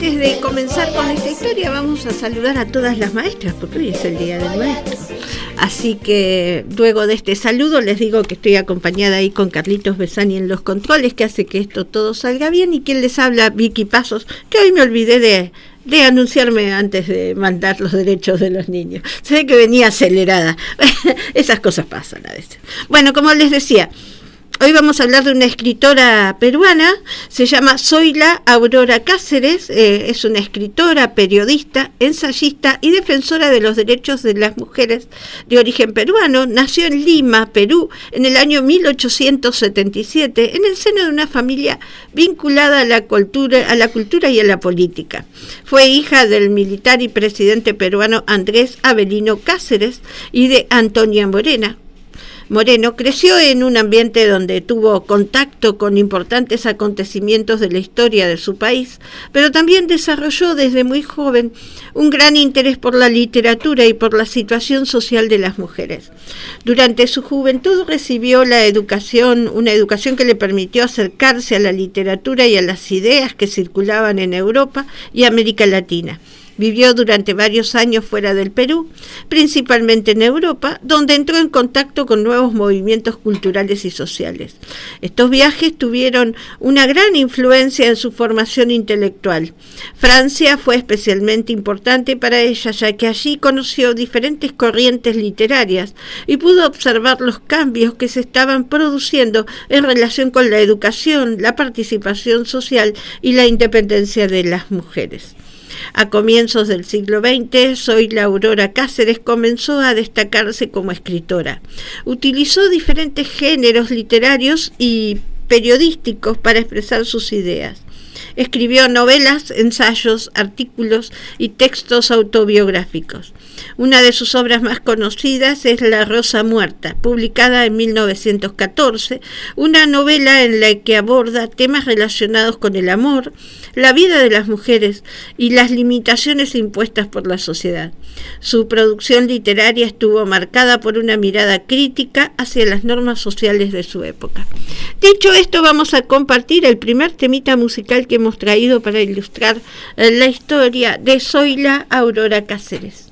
antes de comenzar con esta historia vamos a saludar a todas las maestras, porque hoy es el Día del Maestro. Así que luego de este saludo les digo que estoy acompañada ahí con Carlitos Besani en los controles, que hace que esto todo salga bien, y quien les habla, Vicky Pasos, que hoy me olvidé de anunciarme antes de mandar los derechos de los niños. Se ve que venía acelerada. Esas cosas pasan a veces. Bueno, como les decía, hoy vamos a hablar de una escritora peruana, se llama Zoila Aurora Cáceres, es una escritora, periodista, ensayista y defensora de los derechos de las mujeres de origen peruano. Nació en Lima, Perú, en el año 1877, en el seno de una familia vinculada a la cultura y a la política. Fue hija del militar y presidente peruano Andrés Avelino Cáceres y de Antonia Moreno. Creció en un ambiente donde tuvo contacto con importantes acontecimientos de la historia de su país, pero también desarrolló desde muy joven un gran interés por la literatura y por la situación social de las mujeres. Durante su juventud recibió una educación que le permitió acercarse a la literatura y a las ideas que circulaban en Europa y América Latina. Vivió durante varios años fuera del Perú, principalmente en Europa, donde entró en contacto con nuevos movimientos culturales y sociales. Estos viajes tuvieron una gran influencia en su formación intelectual. Francia fue especialmente importante para ella, ya que allí conoció diferentes corrientes literarias y pudo observar los cambios que se estaban produciendo en relación con la educación, la participación social y la independencia de las mujeres. A comienzos del siglo XX, Zoila Aurora Cáceres comenzó a destacarse como escritora. Utilizó diferentes géneros literarios y periodísticos para expresar sus ideas. Escribió novelas, ensayos, artículos y textos autobiográficos. Una de sus obras más conocidas es La Rosa Muerta, publicada en 1914, una novela en la que aborda temas relacionados con el amor, la vida de las mujeres y las limitaciones impuestas por la sociedad. Su producción literaria estuvo marcada por una mirada crítica hacia las normas sociales de su época. Dicho esto, vamos a compartir el primer temita musical que hemos traído para ilustrar la historia de Zoila Aurora Cáceres.